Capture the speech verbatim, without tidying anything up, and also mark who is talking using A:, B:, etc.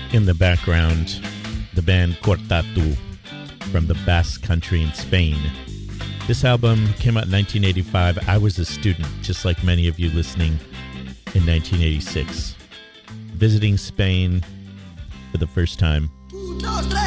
A: In the background, the band Cortatu from the Basque Country in Spain. This album came out in nineteen eighty-five. I was a student, just like many of you listening, in nineteen eighty-six. Visiting Spain for the first time.
B: Un, dos, tres.